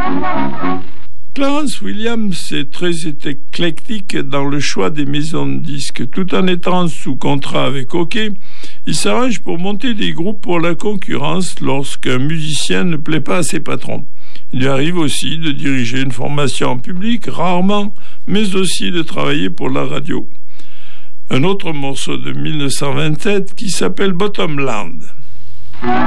Clarence Williams est très éclectique dans le choix des maisons de disques. Tout en étant sous contrat avec OK, il s'arrange pour monter des groupes pour la concurrence lorsqu'un musicien ne plaît pas à ses patrons. Il arrive aussi de diriger une formation en public, rarement, mais aussi de travailler pour la radio. Un autre morceau de 1927 qui s'appelle Bottomland.